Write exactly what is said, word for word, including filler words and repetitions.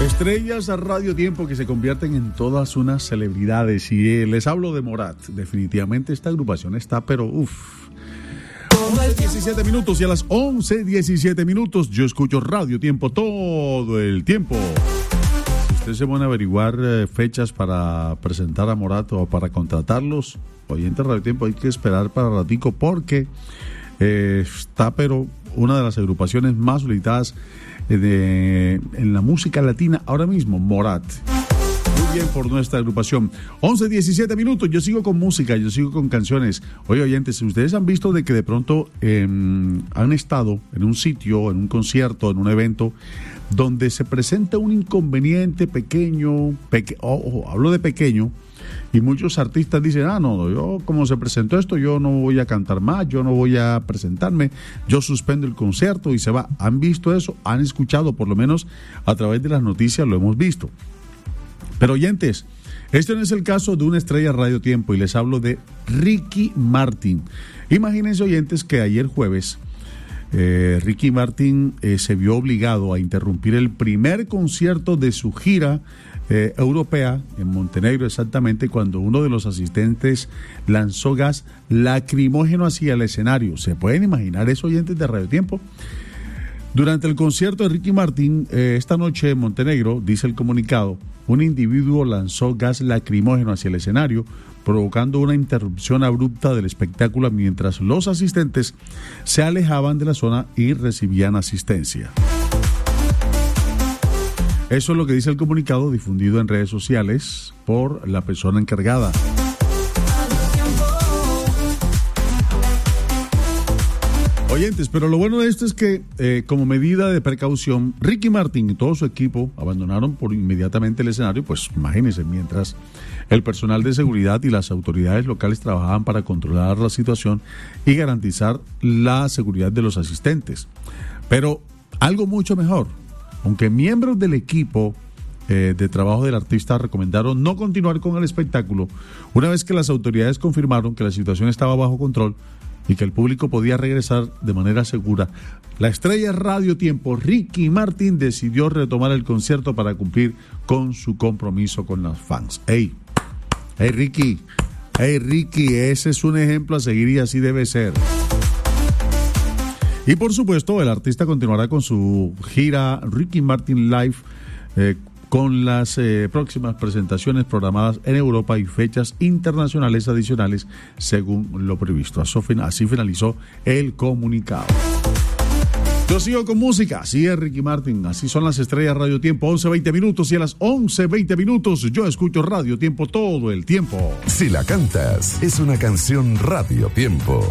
Estrellas a Radio Tiempo que se convierten en todas unas celebridades. Y eh, les hablo de Morat. Definitivamente esta agrupación está, pero uff. diecisiete minutos y a las once diecisiete minutos yo escucho Radio Tiempo todo el tiempo. Si ustedes se van a averiguar eh, fechas para presentar a Morat o para contratarlos, oyentes de Radio Tiempo, hay que esperar para ratico porque eh, está, pero una de las agrupaciones más solicitadas De, en la música latina ahora mismo, Morat. Muy bien por nuestra agrupación. once diecisiete minutos, yo sigo con música, yo sigo con canciones. Oye, oyentes, ustedes han visto de que de pronto eh, han estado en un sitio, en un concierto, en un evento donde se presenta un inconveniente pequeño, peque- oh, oh, hablo de pequeño, y muchos artistas dicen, ah, no, yo como se presentó esto, yo no voy a cantar más, yo no voy a presentarme, yo suspendo el concierto y se va. ¿Han visto eso? ¿Han escuchado? Por lo menos a través de las noticias lo hemos visto. Pero oyentes, este no es el caso de una estrella Radio Tiempo y les hablo de Ricky Martin. Imagínense, oyentes, que ayer jueves eh, Ricky Martin eh, se vio obligado a interrumpir el primer concierto de su gira Eh, europea, en Montenegro exactamente, cuando uno de los asistentes lanzó gas lacrimógeno hacia el escenario. ¿Se pueden imaginar eso, oyentes de Radio Tiempo? Durante el concierto de Ricky Martin, eh, esta noche en Montenegro, dice el comunicado, un individuo lanzó gas lacrimógeno hacia el escenario, provocando una interrupción abrupta del espectáculo mientras los asistentes se alejaban de la zona y recibían asistencia. Eso es lo que dice el comunicado difundido en redes sociales por la persona encargada. Oyentes, pero lo bueno de esto es que eh, como medida de precaución, Ricky Martin y todo su equipo abandonaron por inmediatamente el escenario, pues imagínense, mientras el personal de seguridad y las autoridades locales trabajaban para controlar la situación y garantizar la seguridad de los asistentes. Pero algo mucho mejor. Aunque miembros del equipo eh, de trabajo del artista recomendaron no continuar con el espectáculo, una vez que las autoridades confirmaron que la situación estaba bajo control y que el público podía regresar de manera segura, la estrella Radio Tiempo, Ricky Martin, decidió retomar el concierto para cumplir con su compromiso con los fans. ¡Hey! ¡Hey, Ricky! ¡Hey, Ricky! Ese es un ejemplo a seguir y así debe ser. Y por supuesto, el artista continuará con su gira Ricky Martin Live eh, con las eh, próximas presentaciones programadas en Europa y fechas internacionales adicionales según lo previsto. Así finalizó el comunicado. Yo sigo con música, así es Ricky Martin, así son las estrellas Radio Tiempo, once veinte minutos y a las once veinte minutos yo escucho Radio Tiempo todo el tiempo. Si la cantas, es una canción Radio Tiempo.